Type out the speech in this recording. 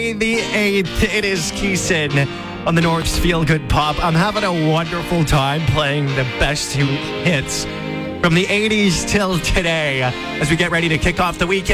The 8th, it is Keeson on the North's Feel Good Pop. I'm having a wonderful time playing the best hits from the 80s till today as we get ready to kick off the weekend.